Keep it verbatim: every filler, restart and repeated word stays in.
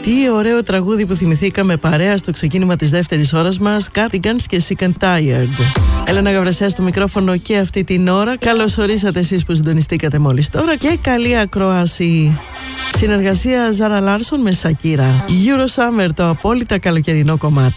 Τι ωραίο τραγούδι που θυμηθήκαμε παρέα στο ξεκίνημα της δεύτερης ώρας μας. Cardigans και Sick and Tired. Έλενα Γαβρασιά στο μικρόφωνο και αυτή την ώρα. Καλώς ορίσατε εσείς που συντονιστήκατε μόλις τώρα και καλή ακρόαση. Συνεργασία Ζάρα Λάρσον με Σακύρα. Euro Summer, το απόλυτα καλοκαιρινό κομμάτι.